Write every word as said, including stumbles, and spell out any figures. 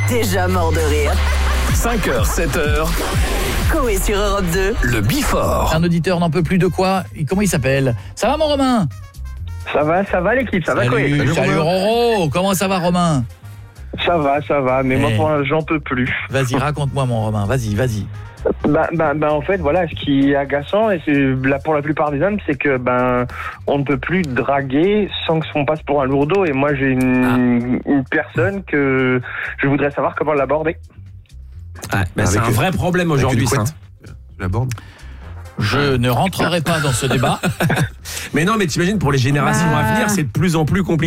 déjà mort de rire. cinq heures, sept heures. Coé sur Europe deux. Le Before. Un auditeur n'en peut plus de quoi? Comment il s'appelle? Ça va mon Romain? Ça va, ça va l'équipe, ça salut, va quoi? Salut, salut Roro, comment ça va Romain? Ça va, ça va, mais hey. moi pour j'en peux plus. Vas-y, raconte-moi mon Romain, vas-y, vas-y. Bah, bah, bah, en fait, voilà, ce qui est agaçant, et c'est là pour la plupart des hommes, c'est que ben on ne peut plus draguer sans qu'on passe pour un lourdeau. Et moi, j'ai une, ah. une personne que je voudrais savoir comment l'aborder. Ah, bah, c'est un vrai problème aujourd'hui, ça. Je l'aborde. Je ne rentrerai pas dans ce débat. Mais non, mais t'imagines, pour les générations bah... à venir, c'est de plus en plus compliqué.